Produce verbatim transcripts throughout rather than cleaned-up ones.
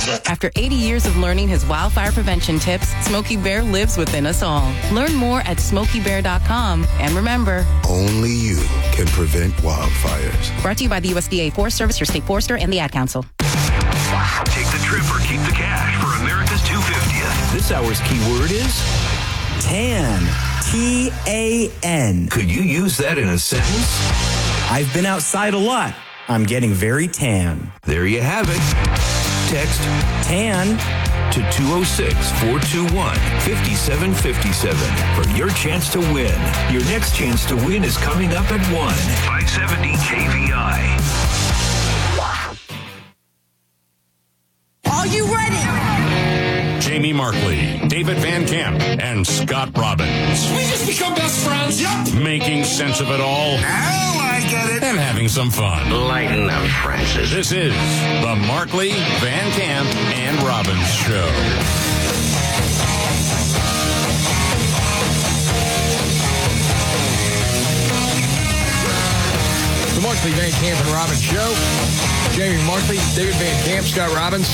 After eighty years of learning his wildfire prevention tips, Smokey Bear lives within us all. Learn more at smokey bear dot com. And remember, only you can prevent wildfires. Brought to you by the U S D A Forest Service, your state forester, and the Ad Council. Take the trip or keep the cash for America's two hundred fiftieth. This hour's keyword is tan. T A N. Could you use that in a sentence? I've been outside a lot. I'm getting very tan. There you have it. Text tan to two oh six, four two one, five seven five seven for your chance to win. Your next chance to win is coming up at one. five seventy K V I. Are you ready? Jamie Markley, David Van Camp, and Scott Robbins. We just become best friends. Yep. Making sense of it all. Oh, I get it. And having some fun. Lighten up, Francis. This is the Markley, Van Camp, and Robbins Show. The Markley, Van Camp, and Robbins Show. Jamie Markley, David Van Camp, Scott Robbins.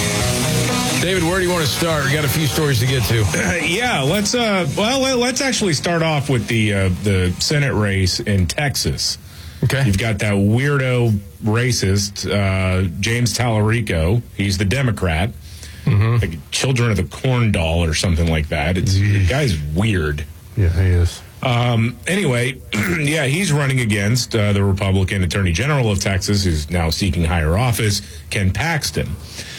David, where do you want to start? We got a few stories to get to. Uh, yeah, let's. Uh, well, let's actually start off with the uh, the Senate race in Texas. Okay, you've got that weirdo racist uh, James Tallarico. He's the Democrat, mm-hmm. like Children of the Corn Doll or something like that. It's the guy's weird. Yeah, he is. Um, anyway, yeah, he's running against uh, the Republican Attorney General of Texas, who's now seeking higher office, Ken Paxton.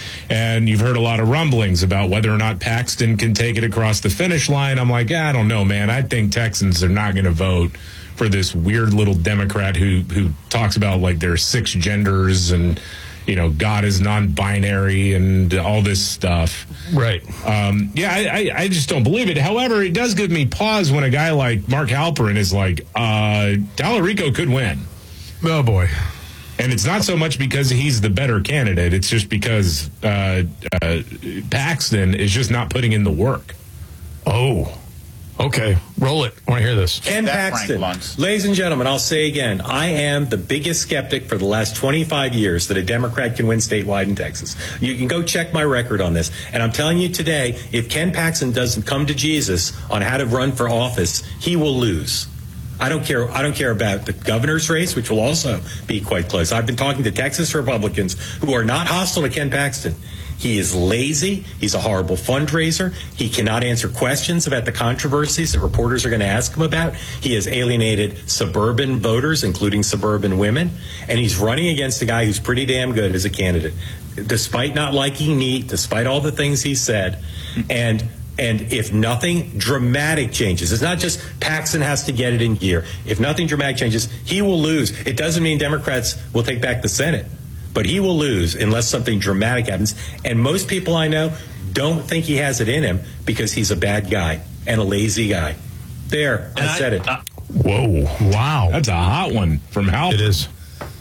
And you've heard a lot of rumblings about whether or not Paxton can take it across the finish line. I'm like, I don't know, man. I think Texans are not going to vote for this weird little Democrat who who talks about, like, there's six genders and, you know, God is non-binary and all this stuff. Right. Um, yeah, I, I, I just don't believe it. However, it does give me pause when a guy like Mark Halperin is like, uh, Tallarico could win. Oh, boy. And it's not so much because he's the better candidate. It's just because uh, uh, Paxton is just not putting in the work. Oh, okay. Roll it. I want to hear this. Ken Paxton. Ladies and gentlemen, I'll say again, I am the biggest skeptic for the last twenty-five years that a Democrat can win statewide in Texas. You can go check my record on this. And I'm telling you today, if Ken Paxton doesn't come to Jesus on how to run for office, he will lose. I don't care. I don't care about the governor's race, which will also be quite close. I've been talking to Texas Republicans who are not hostile to Ken Paxton. He is lazy. He's a horrible fundraiser. He cannot answer questions about the controversies that reporters are going to ask him about. He has alienated suburban voters, including suburban women. And he's running against a guy who's pretty damn good as a candidate, despite not liking meat, despite all the things he said. And And if nothing dramatic changes, it's not just Paxton has to get it in gear. If nothing dramatic changes, he will lose. It doesn't mean Democrats will take back the Senate, but he will lose unless something dramatic happens. And most people I know don't think he has it in him because he's a bad guy and a lazy guy. There, I, I said it. Uh, whoa. Wow. That's a hot one from Hal. It is.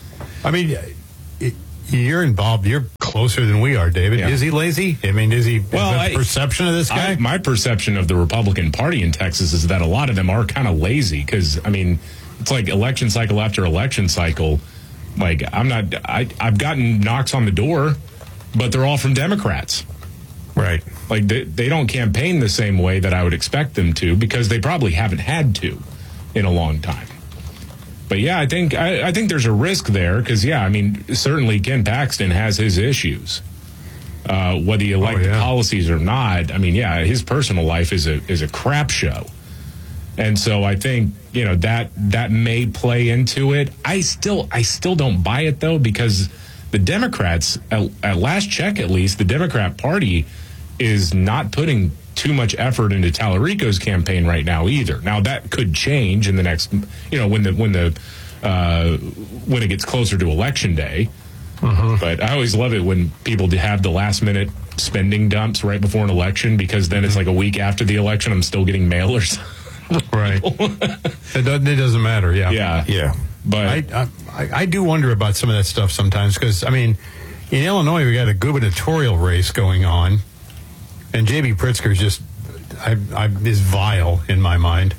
I mean, it, you're involved. You're closer than we are, David. Yeah. Is he lazy? I mean, is he? Well, is the I, perception of this guy. I, my perception of the Republican Party in Texas is that a lot of them are kind of lazy because, I mean, it's like election cycle after election cycle. Like, I'm not. I, I've gotten knocks on the door, but they're all from Democrats. Right. Like, they, they don't campaign the same way that I would expect them to because they probably haven't had to in a long time. But yeah, I think I, I think there's a risk there because, yeah, I mean, certainly Ken Paxton has his issues. Uh, whether you like oh, yeah. the policies or not, I mean, yeah, his personal life is a is a crap show. And so I think, you know, that that may play into it. I still I still don't buy it, though, because the Democrats, at, at last check at least, the Democrat Party is not putting too much effort into Tallarico's campaign right now either. Now that could change in the next, you know, when the when the uh, when it gets closer to election day. Uh-huh. But I always love it when people have the last minute spending dumps right before an election because then it's like a week after the election. I'm still getting mailers. Right. it, doesn't, it doesn't matter. Yeah. Yeah. Yeah. But I I, I do wonder about some of that stuff sometimes because I mean, in Illinois we got a gubernatorial race going on. And J B. Pritzker is just I, I, is vile in my mind,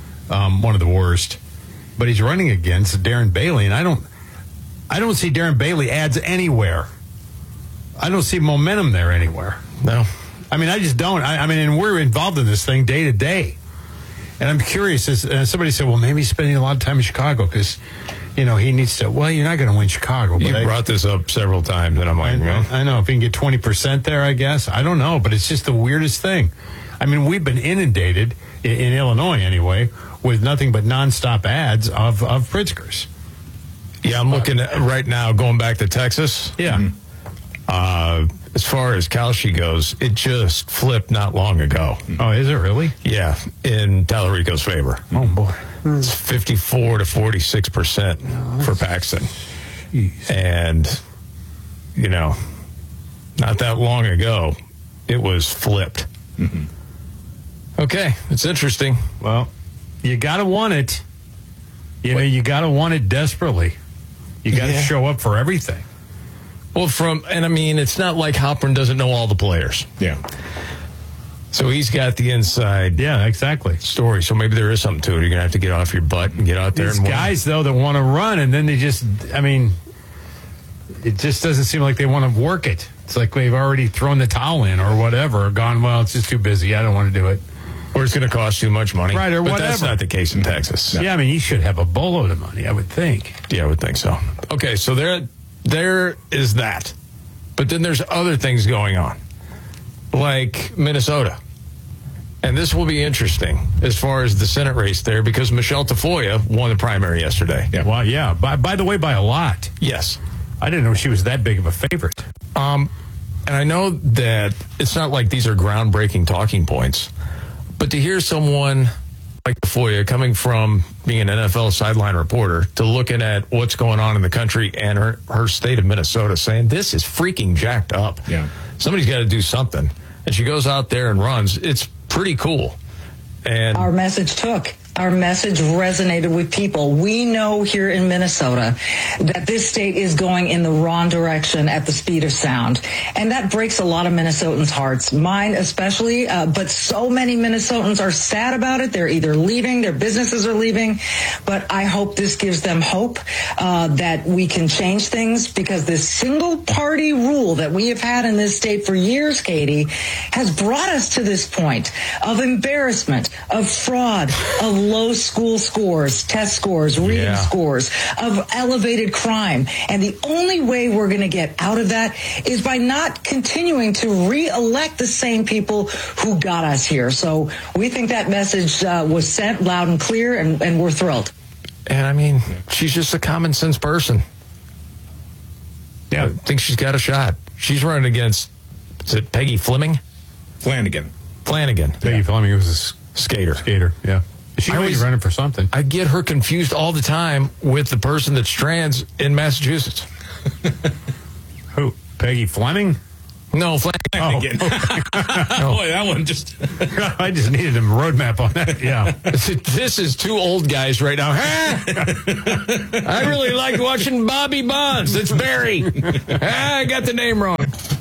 um, one of the worst. But he's running against Darren Bailey, and I don't, I don't see Darren Bailey ads anywhere I don't see momentum there anywhere. No. I mean, I just don't. I, I mean, and we're involved in this thing day to day. And I'm curious, as uh, somebody said, well, maybe he's spending a lot of time in Chicago because, you know, he needs to, well, you're not going to win Chicago. You but brought I, this up several times, and I'm like, I, well. I know. If he can get twenty percent there, I guess. I don't know, but it's just the weirdest thing. I mean, we've been inundated, in, in Illinois anyway, with nothing but nonstop ads of, of Pritzkers. Yeah, I'm looking at right now, going back to Texas. Yeah. Uh, as far as Kalshi goes, it just flipped not long ago. Oh, is it really? Yeah, in Tallarico's favor. Oh, boy. It's fifty-four to forty-six percent for Paxton. Jeez. And, you know, not that long ago, it was flipped. Mm-hmm. Okay, it's interesting. Well, you got to want it. You know, you got to want it desperately. You got to Yeah. show up for everything. Well, from, and I mean, it's not like Halpern doesn't know all the players. Yeah. So he's got the inside Yeah, exactly. story. So maybe there is something to it. You're going to have to get off your butt and get out there These and win. guys, though, that want to run, and then they just, I mean, it just doesn't seem like they want to work it. It's like they've already thrown the towel in or whatever, or gone, well, it's just too busy. I don't want to do it. Or it's going to cost too much money. Right, or but whatever. that's not the case in Texas. Yeah, I mean, he should have a boatload of money, I would think. Yeah, I would think so. Okay, so there, there is that. But then there's other things going on, like Minnesota. And this will be interesting as far as the Senate race there, because Michelle Tafoya won the primary yesterday. Yeah. Well, yeah. By, by the way, by a lot. Yes. I didn't know she was that big of a favorite. Um, and I know that it's not like these are groundbreaking talking points, but to hear someone like Tafoya coming from being an N F L sideline reporter to looking at what's going on in the country and her, her state of Minnesota saying, this is freaking jacked up. Yeah. Somebody's got to do something. And she goes out there and runs. It's pretty cool. And our message took. Our message resonated with people. We know here in Minnesota that this state is going in the wrong direction at the speed of sound. And that breaks a lot of Minnesotans' hearts, mine especially. Uh, but so many Minnesotans are sad about it. They're either leaving, their businesses are leaving. But I hope this gives them hope uh, that we can change things, because this single party rule that we have had in this state for years, Katie, has brought us to this point of embarrassment, of fraud, of low school scores, test scores, reading Yeah. scores, of elevated crime. And the only way we're going to get out of that is by not continuing to re-elect the same people who got us here. So we think that message uh, was sent loud and clear, and, and we're thrilled. And I mean, she's just a common sense person. Yeah. I think she's got a shot. She's running against, is it Peggy Fleming? Flanagan. Flanagan. Peggy Fleming was a s- Skater. skater. Yeah. She I was always- running for something. I get her confused all the time with the person that's trans in Massachusetts. Who? Peggy Fleming? No, Flanagan. Flanagan. Boy, that one just. I just needed a roadmap on that. Yeah. This is two old guys right now. I really like watching Bobby Bonds. It's Barry. I got the name wrong.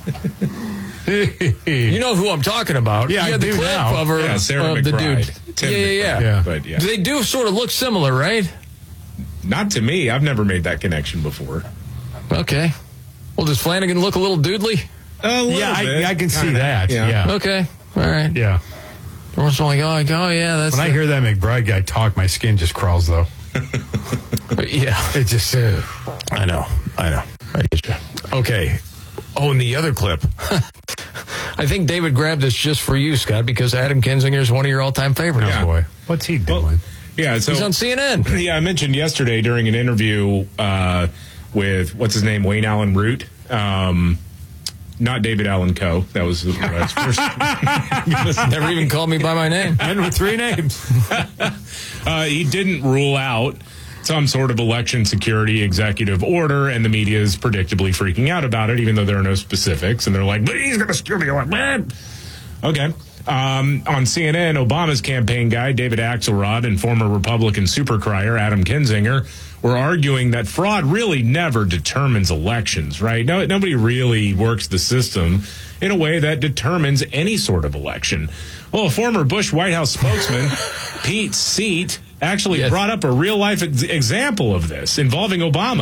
You know who I'm talking about. Yeah, you I had the do clip now. of her, Yeah, Sarah of the McBride. dude. Tim yeah, yeah, McBride. yeah, Yeah. But yeah. They do sort of look similar, right? Not to me. I've never made that connection before. Okay. Well, does Flanagan look a little doodly? A little Yeah, I, bit, I can see kinda, that. Yeah. Okay. All right. Yeah. Once I'm like, oh, like, oh, yeah, that's. When I the- hear that McBride guy talk, my skin just crawls, though. yeah. It just. Uh, I know. I know. I get you. Okay. Oh, and the other clip. I think David grabbed this just for you, Scott, because Adam Kinzinger is one of your all-time favorites. Yeah. oh, boy. What's he doing? Well, yeah, so He's on C N N. Yeah, I mentioned yesterday during an interview uh, with what's his name, Wayne Allen Root. Um, not David Allen Coe. That was his first. Never even called me by my name. Men with three names. uh, he didn't rule out some sort of election security executive order, and the media is predictably freaking out about it, even though there are no specifics. And they're like, but he's going to steal the election. Okay. Um, on C N N, Obama's campaign guy, David Axelrod, and former Republican supercrier, Adam Kinzinger, were arguing that fraud really never determines elections, right? No, nobody really works the system in a way that determines any sort of election. Well, a former Bush White House spokesman, Pete Seat, actually Yes. brought up a real-life ex- example of this involving Obama.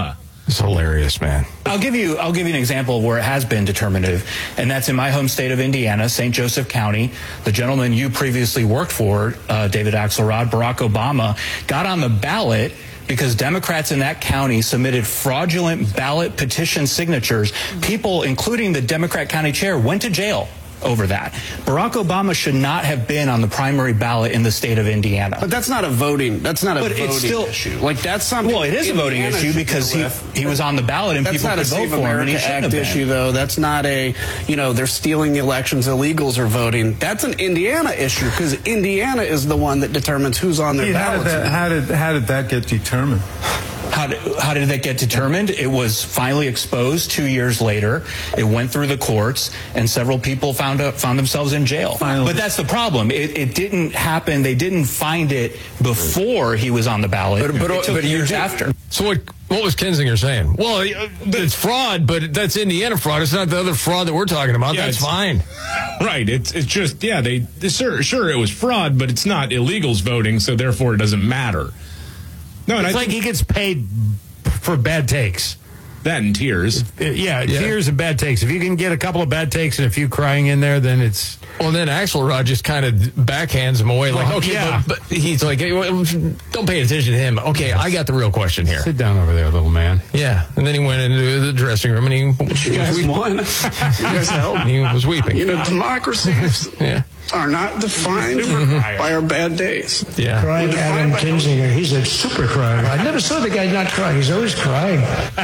It's hilarious, man. I'll give you I'll give you an example of where it has been determinative, and that's in my home state of Indiana, Saint Joseph County. The gentleman you previously worked for, uh, David Axelrod, Barack Obama, got on the ballot because Democrats in that county submitted fraudulent ballot petition signatures. People, including the Democrat county chair, went to jail over that. Barack Obama should not have been on the primary ballot in the state of Indiana. But that's not a voting. That's not a but voting it's still, issue. Like that's something. Well, it is a voting Indiana issue because he he was on the ballot and that's people not could a vote Save for him. And he America shouldn't Act have issue, been. though. That's not a, you know, they're stealing the elections. Illegals are voting. That's an Indiana issue because Indiana is the one that determines who's on their how ballot. Did that, how did how did that get determined? How did, how did that get determined? It was finally exposed two years later. It went through the courts, and several people found out, found themselves in jail. Finally. But that's the problem. It, it didn't happen. They didn't find it before he was on the ballot. But, but, it took but years did, after. So what, what was Kinzinger saying? Well, it's fraud, but that's Indiana fraud. It's not the other fraud that we're talking about. Yeah, that's fine. Right. It's it's just, yeah, they, they sure, sure it was fraud, but it's not illegals voting, so therefore it doesn't matter. No, and it's I like think he gets paid for bad takes. That and tears. Yeah, yeah, tears and bad takes. If you can get a couple of bad takes and a few crying in there, then it's... Well, then Axelrod just kind of backhands him away. Like, well, okay, yeah. but, but he's like, hey, well, don't pay attention to him. Okay, I got the real question here. Sit down over there, little man. Yeah, and then he went into the dressing room and he... You guys was won. You guys helped. He was weeping. You know, democracies yeah. are not defined by our bad days. Yeah. Crying Adam Kinzinger. He's a super crier. I never saw the guy not cry. He's always crying.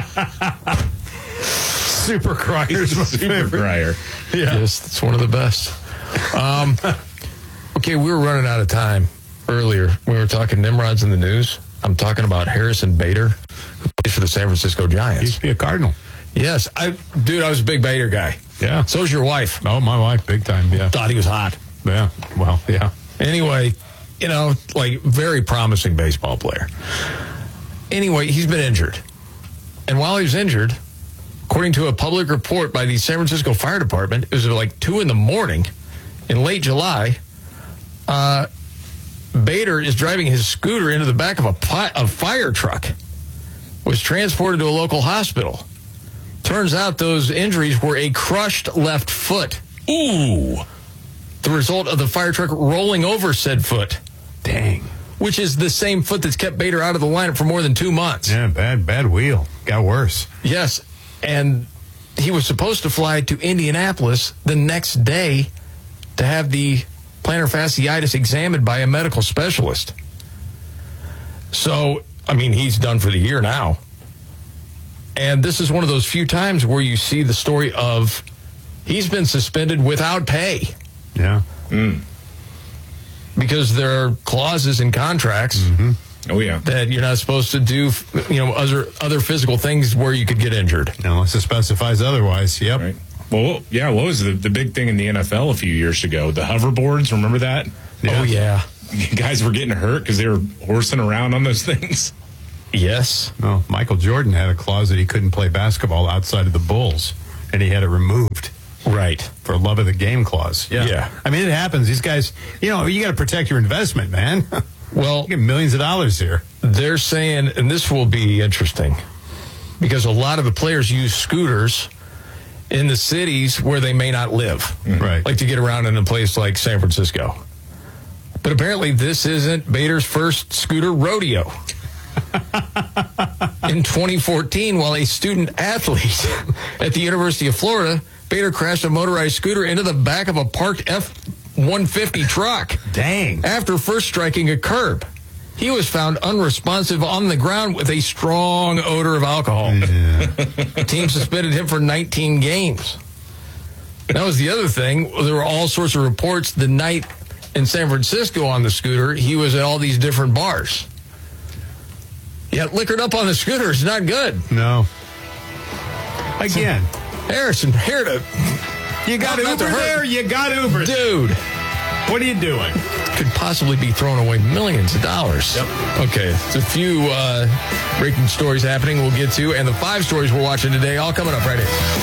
Super crier. Super crier. Yeah. Yes, it's one of the best. Um, okay, we were running out of time earlier. We were talking Nimrods in the news. I'm talking about Harrison Bader, who plays for the San Francisco Giants. Used to be a Cardinal. Yes. I, dude, I was a big Bader guy. Yeah. So's your wife. Oh, my wife, big time, yeah. Thought he was hot. Yeah, well, yeah. Anyway, you know, like, very promising baseball player. Anyway, he's been injured. And while he was injured, according to a public report by the San Francisco Fire Department, it was like two in the morning in late July. Uh, Bader is driving his scooter into the back of a, pi- a fire truck, was transported to a local hospital. Turns out those injuries were a crushed left foot. Ooh. The result of the fire truck rolling over said foot. Dang. Which is the same foot that's kept Bader out of the lineup for more than two months. Yeah, bad, bad wheel. Got worse. Yes. And he was supposed to fly to Indianapolis the next day to have the plantar fasciitis examined by a medical specialist. So, I mean, he's done for the year now. And this is one of those few times where you see the story of he's been suspended without pay. Yeah. Mm. Because there are clauses in contracts mm-hmm. oh, yeah. that you're not supposed to do, you know, other other physical things where you could get injured. No, unless it specifies otherwise. Yep. Right. Well, yeah, what was the, the big thing in the N F L a few years ago? The hoverboards, remember that? Yeah. Oh, yeah. Guys were getting hurt because they were horsing around on those things. Yes. No, Michael Jordan had a clause that he couldn't play basketball outside of the Bulls, and he had it removed. Right. For love of the game clause. Yeah. yeah. I mean, it happens. These guys, you know, you got to protect your investment, man. Well, you get millions of dollars here. They're saying, and this will be interesting, because a lot of the players use scooters in the cities where they may not live. Mm-hmm. Right. Like to get around in a place like San Francisco. But apparently this isn't Bader's first scooter rodeo. In twenty fourteen, while a student athlete at the University of Florida, Bader crashed a motorized scooter into the back of a parked F one fifty truck. Dang. After first striking a curb. He was found unresponsive on the ground with a strong odor of alcohol. Yeah. The team suspended him for nineteen games. That was the other thing. There were all sorts of reports the night in San Francisco on the scooter. He was at all these different bars. Yet liquored up on the scooter is not good. No. Again. Harrison, here to... You got Uber there, you got Uber. Dude. What are you doing? Could possibly be throwing away millions of dollars. Yep. Okay, it's a few uh, breaking stories happening we'll get to, and the five stories we're watching today all coming up right here.